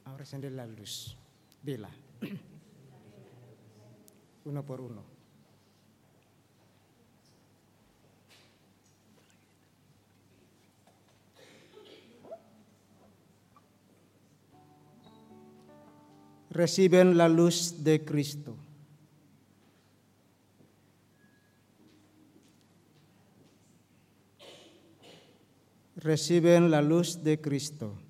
Ahora encender la luz. Vela. Uno por uno. Reciben la luz de Cristo. Reciben la luz de Cristo.